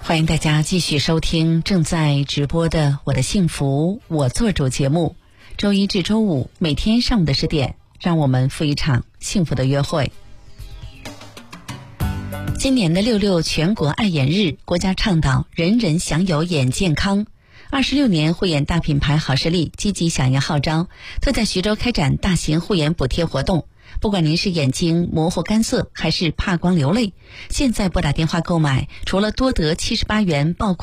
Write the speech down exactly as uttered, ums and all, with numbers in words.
欢迎大家继续收听正在直播的我的幸福我做主节目，周一至周五每天上午的十点，让我们赴一场幸福的约会。今年的六六全国爱眼日，国家倡导人人享有眼健康。二十六年护眼大品牌好视力积极响应号召，特在徐州开展大型护眼补贴活动。不管您是眼睛模糊干涩还是怕光流泪，现在拨打电话购买，除了多得七十八元报